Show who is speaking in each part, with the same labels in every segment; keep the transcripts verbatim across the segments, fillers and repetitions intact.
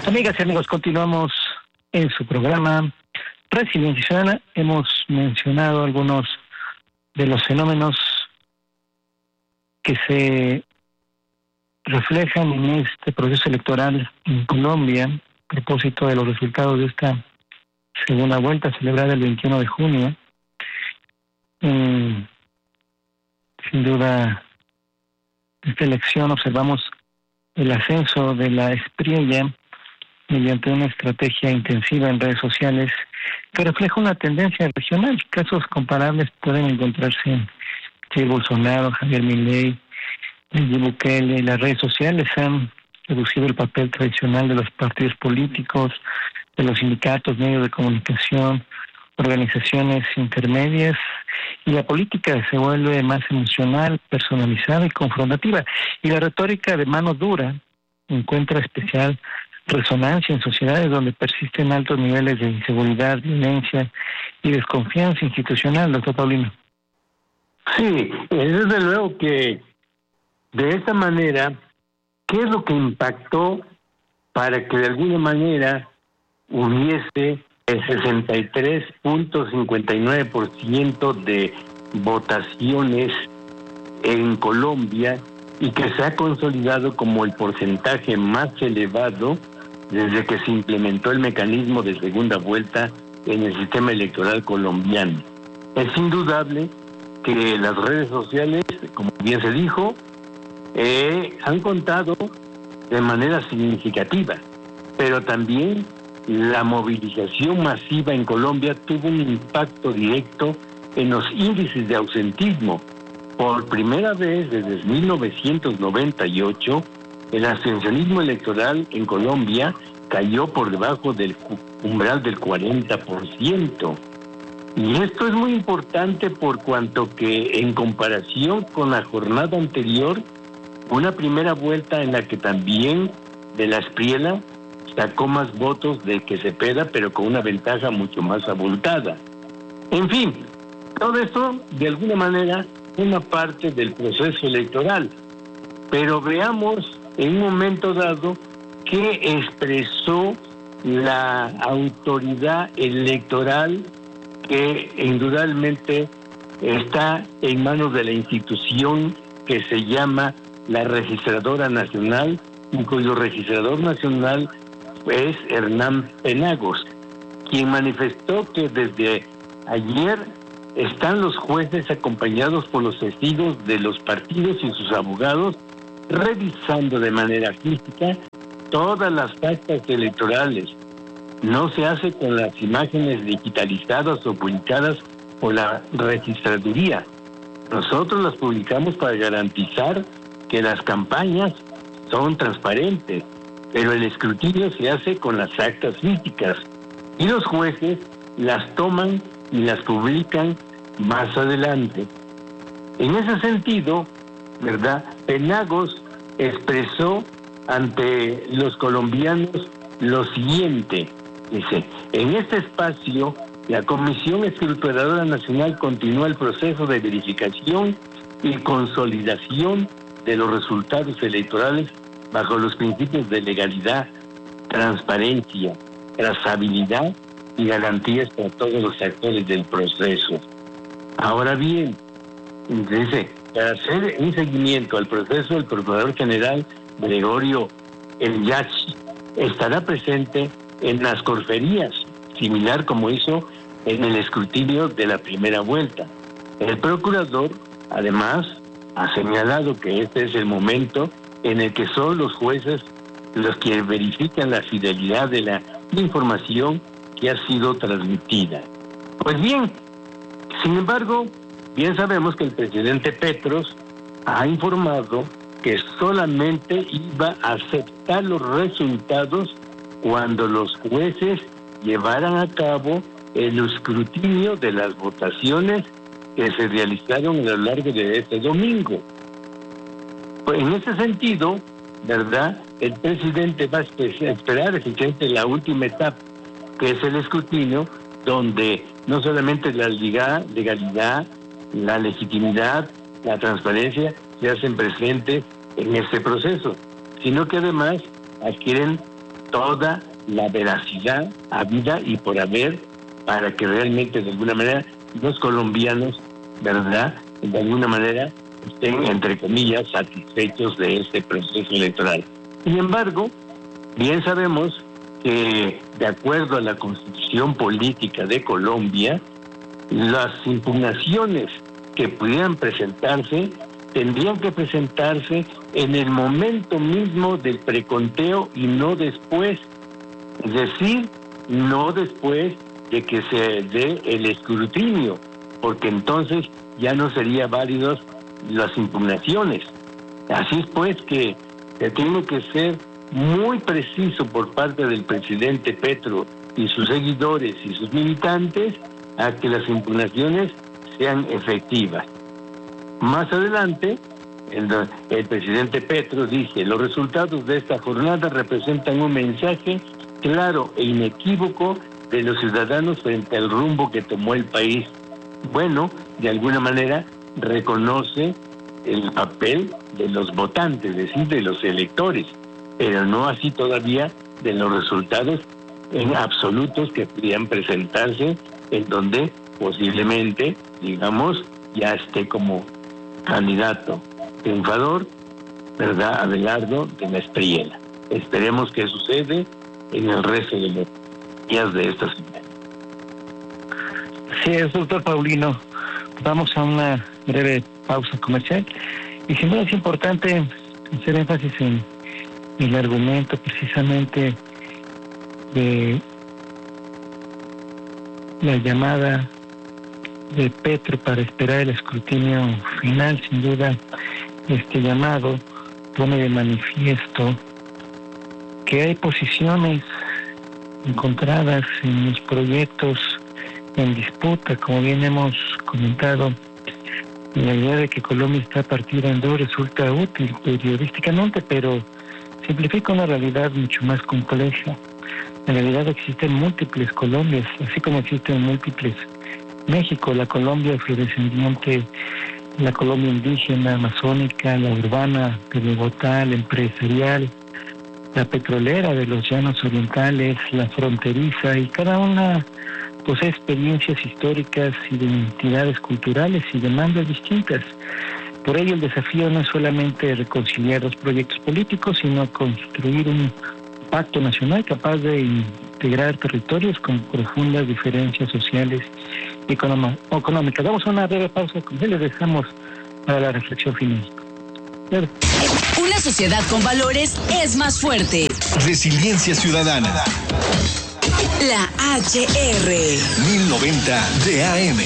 Speaker 1: Amigas y amigos, continuamos en su programa Resiliencia Ciudadana. Hemos mencionado algunos de los fenómenos que se reflejan en este proceso electoral en Colombia, a propósito de los resultados de esta segunda vuelta celebrada el veintiuno de junio. Mm, sin duda, en esta elección observamos el ascenso de la espriella mediante una estrategia intensiva en redes sociales que refleja una tendencia regional. Casos comparables pueden encontrarse en Jair Bolsonaro, Javier Milei, Nayib Bukele. Las redes sociales han reducido el papel tradicional de los partidos políticos, de los sindicatos, medios de comunicación, organizaciones intermedias, y la política se vuelve más emocional, personalizada y confrontativa. Y la retórica de mano dura encuentra especial resonancia en sociedades donde persisten altos niveles de inseguridad, violencia y desconfianza institucional, doctor Paulino.
Speaker 2: Sí, desde luego que de esta manera, ¿qué es lo que impactó para que de alguna manera hubiese el sesenta y tres punto cincuenta y nueve por ciento de votaciones en Colombia y que se ha consolidado como el porcentaje más elevado desde que se implementó el mecanismo de segunda vuelta en el sistema electoral colombiano? Es indudable que las redes sociales, como bien se dijo, eh, han contado de manera significativa, pero también la movilización masiva en Colombia tuvo un impacto directo en los índices de ausentismo. Por primera vez desde mil novecientos noventa y ocho, el abstencionismo electoral en Colombia cayó por debajo del umbral del cuarenta por ciento. Y esto es muy importante por cuanto que en comparación con la jornada anterior, una primera vuelta en la que también de la Espriella sacó más votos del que Cepeda, pero con una ventaja mucho más abultada. En fin, todo esto de alguna manera una parte del proceso electoral, pero veamos en un momento dado qué expresó la autoridad electoral, que indudablemente está en manos de la institución que se llama la Registradora Nacional, y cuyo registrador nacional es Hernán Penagos, quien manifestó que desde ayer están los jueces acompañados por los testigos de los partidos y sus abogados revisando de manera física todas las actas electorales. No se hace con las imágenes digitalizadas o publicadas por la registraduría. Nosotros las publicamos para garantizar que las campañas son transparentes, pero el escrutinio se hace con las actas físicas y los jueces las toman y las publican más adelante. En ese sentido, ¿verdad?, Penagos expresó ante los colombianos lo siguiente. Dice: en este espacio, la Comisión Escrutinadora Nacional continúa el proceso de verificación y consolidación de los resultados electorales bajo los principios de legalidad, transparencia, trazabilidad y garantías para todos los actores del proceso. Ahora bien, dice, para hacer un seguimiento al proceso, el Procurador General Gregorio Elyachi estará presente en las corferías, similar como hizo en el escrutinio de la primera vuelta. El Procurador, además, ha señalado que este es el momento en el que son los jueces los que verifican la fidelidad de la información que ha sido transmitida. Pues bien, sin embargo, bien sabemos que el presidente Petros ha informado que solamente iba a aceptar los resultados cuando los jueces llevaran a cabo el escrutinio de las votaciones que se realizaron a lo largo de este domingo. Pues en ese sentido, ¿verdad?, el presidente va a esperar efectivamente la última etapa, que es el escrutinio, donde no solamente la legalidad, la legitimidad, la transparencia se hacen presentes en este proceso, sino que además adquieren toda la veracidad habida y por haber, para que realmente de alguna manera los colombianos, ¿verdad?, de alguna manera estén, entre comillas, satisfechos de este proceso electoral. Sin embargo, bien sabemos que, de acuerdo a la Constitución Política de Colombia, las impugnaciones que pudieran presentarse tendrían que presentarse en el momento mismo del preconteo y no después. Es decir, no después de que se dé el escrutinio, porque entonces ya no serían válidas las impugnaciones. Así es pues que se tiene que ser muy preciso por parte del presidente Petro y sus seguidores y sus militantes a que las impugnaciones sean efectivas. Más adelante, el, el presidente Petro dice: los resultados de esta jornada representan un mensaje claro e inequívoco de los ciudadanos frente al rumbo que tomó el país. Bueno, de alguna manera reconoce el papel de los votantes, es decir, de los electores, pero no así todavía de los resultados en absolutos que podrían presentarse, en donde posiblemente, digamos, ya esté como candidato triunfador, ¿verdad?, Abelardo de la Espriella. Esperemos que sucede en el resto de los días de esta semana.
Speaker 1: Sí, es, doctor Paulino. Vamos a una breve pausa comercial y sin duda es importante hacer énfasis en el argumento precisamente de la llamada de Petro para esperar el escrutinio final. Sin duda, este llamado pone de manifiesto que hay posiciones encontradas en los proyectos en disputa. Como bien hemos comentado, la idea de que Colombia está partida en dos resulta útil periodísticamente, pero simplifica una realidad mucho más compleja. En realidad existen múltiples Colombias, así como existen múltiples México, la Colombia afrodescendiente, la Colombia indígena, amazónica, la urbana de Bogotá, la empresarial, la petrolera de los llanos orientales, la fronteriza, y cada una posee experiencias históricas, identidades culturales y demandas distintas. Por ello, el desafío no es solamente reconciliar los proyectos políticos, sino construir un pacto nacional capaz de integrar territorios con profundas diferencias sociales y económicas. Damos una breve pausa, y les dejamos para la reflexión final. Claro.
Speaker 3: Una sociedad con valores es más fuerte.
Speaker 4: Resiliencia ciudadana.
Speaker 3: La H R.
Speaker 4: mil noventa de A M.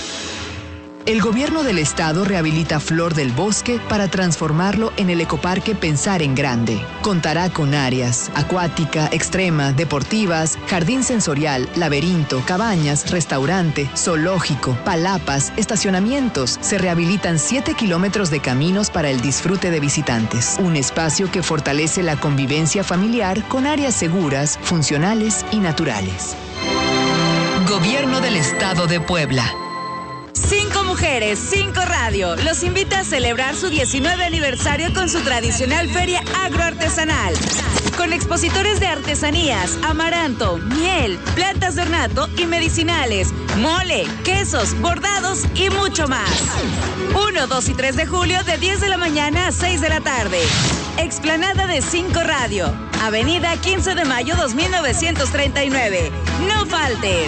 Speaker 5: El gobierno del estado rehabilita Flor del Bosque para transformarlo en el ecoparque Pensar en Grande. Contará con áreas acuática, extrema, deportivas, jardín sensorial, laberinto, cabañas, restaurante, zoológico, palapas, estacionamientos. Se rehabilitan siete kilómetros de caminos para el disfrute de visitantes. Un espacio que fortalece la convivencia familiar con áreas seguras, funcionales y naturales. Gobierno del Estado de Puebla.
Speaker 3: Cinco Mujeres, Cinco Radio los invita a celebrar su diecinueve aniversario con su tradicional feria agroartesanal. Con expositores de artesanías, amaranto, miel, plantas de ornato y medicinales, mole, quesos, bordados y mucho más. uno, dos y tres de julio de diez de la mañana a seis de la tarde. Explanada de Cinco Radio, Avenida quince de mayo dos mil novecientos treinta y nueve. No faltes.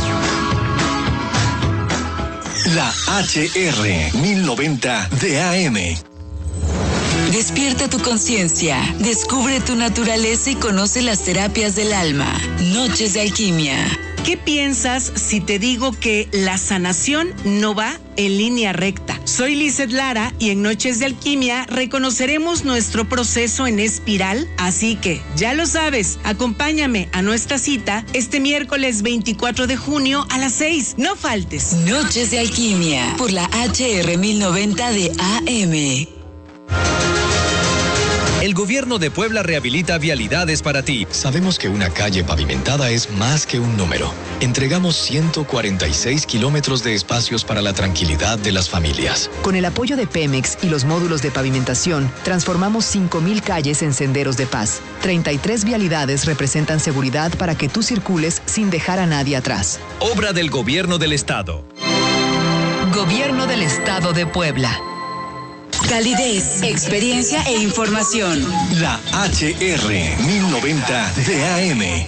Speaker 4: La H R mil noventa de A M.
Speaker 3: Despierta tu conciencia, descubre tu naturaleza y conoce las terapias del alma. Noches de Alquimia.
Speaker 6: ¿Qué piensas si te digo que la sanación no va en línea recta? Soy Lizeth Lara y en Noches de Alquimia reconoceremos nuestro proceso en espiral, así que ya lo sabes, acompáñame a nuestra cita este miércoles veinticuatro de junio a las seis. No faltes.
Speaker 3: Noches de Alquimia por la H R mil noventa de A M.
Speaker 7: El gobierno de Puebla rehabilita vialidades para ti.
Speaker 8: Sabemos que una calle pavimentada es más que un número. Entregamos ciento cuarenta y seis kilómetros de espacios para la tranquilidad de las familias.
Speaker 5: Con el apoyo de Pemex y los módulos de pavimentación, transformamos cinco mil calles en senderos de paz. treinta y tres vialidades representan seguridad para que tú circules sin dejar a nadie atrás.
Speaker 7: Obra del Gobierno del Estado.
Speaker 5: Gobierno del Estado de Puebla.
Speaker 3: Calidez, experiencia e información.
Speaker 4: La H R mil noventa de A M.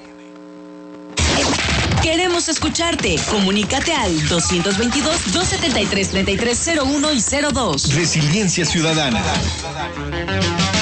Speaker 3: Queremos escucharte. Comunícate al dos veintidós, dos setenta y tres, treinta y tres cero uno y cero dos.
Speaker 4: Resiliencia Ciudadana.